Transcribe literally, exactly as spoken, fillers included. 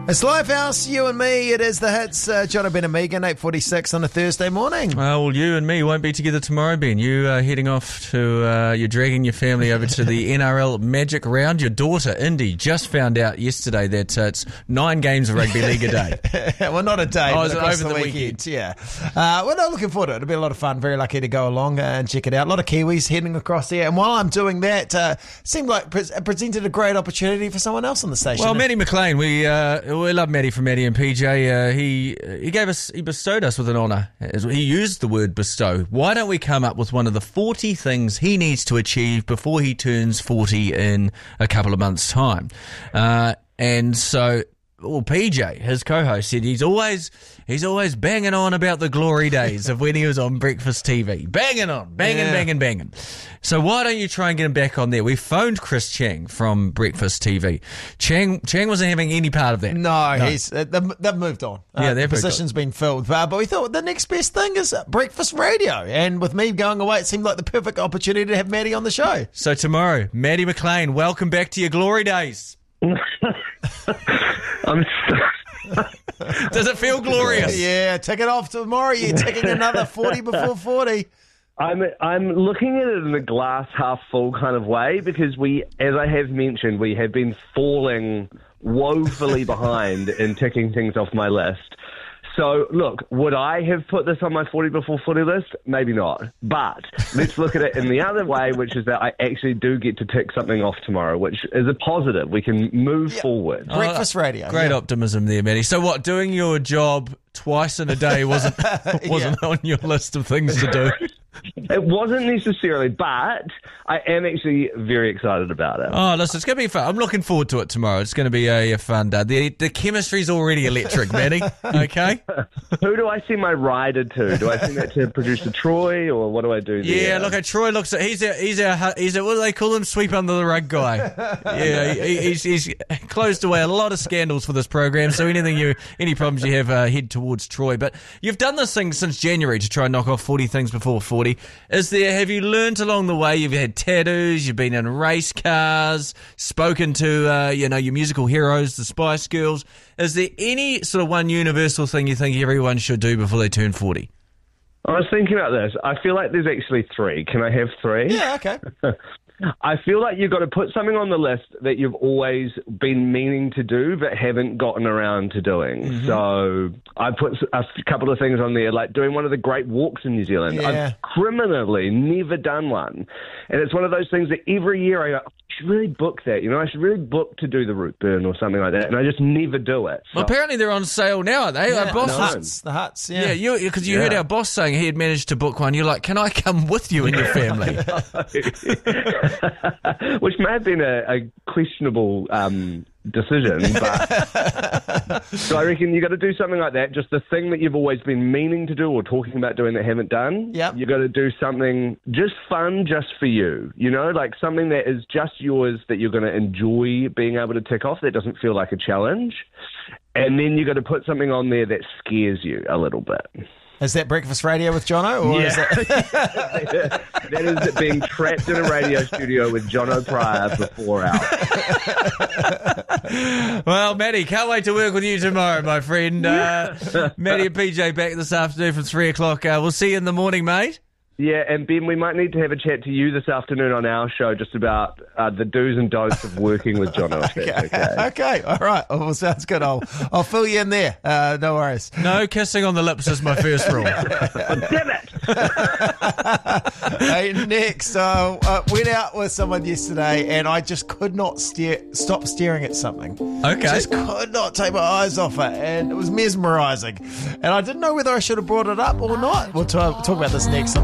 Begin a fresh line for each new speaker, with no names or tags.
It's Lifehouse, you and me. It is the hits. Uh, John Ben and Megan, eight forty-six on a Thursday morning.
Uh, well, you and me won't be together tomorrow, Ben. You are heading off to, uh, you're dragging your family over to the N R L Magic Round. Your daughter, Indy, just found out yesterday that uh, it's nine games of rugby league a day.
Well, not a day,
Oh,
but
is it
across
over
the,
the
weekend. Yeah. Uh, well, no, looking forward to it. It'll be a lot of fun. Very lucky to go along and check it out. A lot of Kiwis heading across there. And while I'm doing that, uh, seemed like pre- it presented a great opportunity for someone else on the station.
Well, Matty McLean, we uh, we love Matty from Matty and P J. Uh, he he gave us, he bestowed us with an honour. He used the word bestow. Why don't we come up with one of the forty things he needs to achieve before he turns forty in a couple of months' time? Uh, and so, well, P J, his co-host, said he's always he's always banging on about the glory days of when he was on Breakfast T V. Banging on, banging,
Yeah.
banging, banging. So why don't you try and get him back on there? We phoned Chris Chang from Breakfast T V. Chang Chang wasn't having any part of that.
No, he's uh, they've, they've moved on. Uh,
Yeah,
the
they've moved
position's been filled. Uh, but we thought the next best thing is breakfast radio. And with me going away, it seemed like the perfect opportunity to have Matty on the show.
So tomorrow, Matty McLean, welcome back to your glory days.
I'm so-
Does it feel glorious?
Yeah, tick it off tomorrow. You're ticking another forty before forty.
I'm I'm looking at it in a glass half full kind of way because we, as I have mentioned, we have been falling woefully behind in ticking things off my list. So, look, would I have put this on my forty before forty list? Maybe not. But let's look at it in the other way, which is that I actually do get to tick something off tomorrow, which is a positive. We can move
Yeah.
forward.
Breakfast radio.
Great
yeah.
optimism there, Matty. So what, doing your job twice in a day wasn't wasn't on your list of things to do?
It wasn't necessarily, but I am actually very excited about it.
Oh, listen, it's going to be fun. I'm looking forward to it tomorrow. It's going to be a, a fun day. The, the chemistry's already electric, Matty. Okay?
Who do I send my rider to? Do I send that to producer Troy, or what do I do there?
Yeah, look, at Troy looks at, he's a, he's a, he's a, what do they call him? Sweep under the rug guy. Yeah, he, he's, he's closed away a lot of scandals for this program, so anything you, any problems you have, uh, head towards Troy. But you've done this thing since January to try and knock off forty things before forty. Is there, have you learnt along the way? You've had tattoos, you've been in race cars, spoken to, uh, you know, your musical heroes, the Spice Girls. Is there any sort of one universal thing you think everyone should do before they turn forty?
I was thinking about this. I feel like there's actually three. Can I have three?
Yeah, okay.
I feel like you've got to put something on the list that you've always been meaning to do but haven't gotten around to doing. Mm-hmm. So I put a couple of things on there, like doing one of the great walks in New Zealand.
Yeah.
I've criminally never done one. And it's one of those things that every year I go, I should really book that. You know, I should really book to do the route burn or something like that. And I just never do it. So.
Well, apparently they're on sale now, are they?
Yeah,
Our boss
the
was,
huts, the huts,
yeah,
yeah.
you because you
Yeah.
heard our boss saying he had managed to book one. You're like, can I come with you and your family?
Which may have been a, a questionable um, decision, but so I reckon you got to do something like that. Just the thing that you've always been meaning to do or talking about doing that haven't done.
Yep.
You got to do something just fun, just for you. You know, like something that is just yours that you're going to enjoy being able to tick off. That doesn't feel like a challenge. And then you got to put something on there that scares you a little bit.
Is that breakfast radio with Jono? Or
Yeah.
is that...
That is it being trapped in a radio studio with John O'Pryor for four hours.
Well, Matty, can't wait to work with you tomorrow, my friend. Uh, Matty and P J back this afternoon from three o'clock. Uh, we'll see you in the morning, mate.
Yeah, and Ben, we might need to have a chat to you this afternoon on our show just about uh, the do's and don'ts of working with John. Okay. okay.
okay, all right. Oh, well, sounds good. I'll, I'll fill you in there. Uh, no worries.
No kissing on the lips is my first rule.
Oh, damn it!
Hey, next, uh, uh, went out with someone yesterday and I just could not stare, stop staring at something.
Okay.
Just could not take my eyes off it, and it was mesmerising. And I didn't know whether I should have brought it up or not. We'll talk, talk about this next.